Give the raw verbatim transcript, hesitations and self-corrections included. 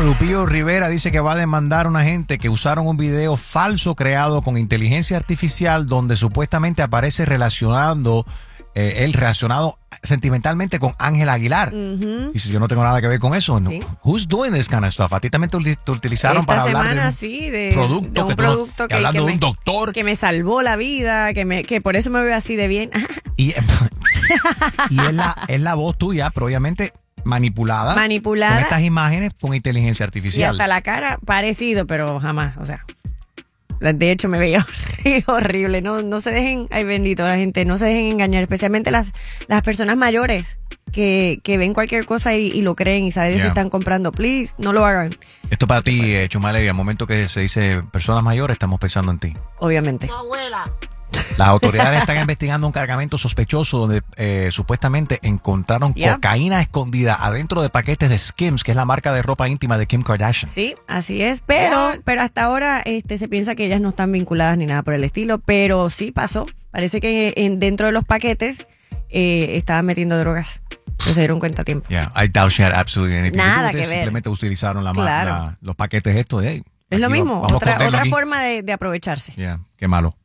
Lupillo Rivera dice que va a demandar a una gente que usaron un video falso creado con inteligencia artificial donde supuestamente aparece relacionando, eh, él relacionado sentimentalmente con Ángel Aguilar. Uh-huh. Y si yo no tengo nada que ver con eso, sí. no. Who's doing this kind of stuff? A ti también te, te utilizaron Esta para hablar semana, de un sí, de, producto, de un que producto tú, que, hablando que de me, un doctor. Que me salvó la vida, que, me, que por eso me veo así de bien. y y es, la, es la voz tuya, pero obviamente manipulada. Manipulada. Con estas imágenes con inteligencia artificial. Y hasta la cara parecido, pero jamás, o sea. De hecho, me veía horrible. No, no se dejen, ay bendito, la gente, no se dejen engañar, especialmente las, las personas mayores que, que ven cualquier cosa y, y lo creen y saben yeah. si están comprando. Please, no lo hagan. Esto para ti, eh, Chumaleria, al momento que se dice personas mayores, estamos pensando en ti. Obviamente. Tu abuela. Las autoridades están investigando un cargamento sospechoso donde eh, supuestamente encontraron yeah. cocaína escondida adentro de paquetes de Skims, que es la marca de ropa íntima de Kim Kardashian. Sí, así es, pero pero hasta ahora este se piensa que ellas no están vinculadas ni nada por el estilo, pero sí pasó. Parece que en, dentro de los paquetes eh, estaban metiendo drogas. No se dieron cuenta a tiempo. Yeah, I doubt she had absolutely anything. Nada que ver. Simplemente utilizaron la, claro. la, los paquetes estos. Hey, es lo mismo, vamos, vamos otra, otra aquí. forma de, de aprovecharse. Yeah, qué malo.